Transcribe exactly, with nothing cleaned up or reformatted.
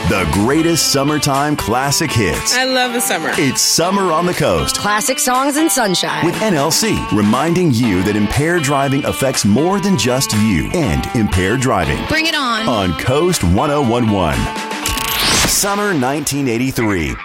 The greatest summertime classic hits. I love the summer. It's Summer on the Coast. Classic songs and sunshine. With N L C, reminding you that impaired driving affects more than just you and impaired driving. Bring it on. On Coast ten eleven. Summer nineteen eighty-three.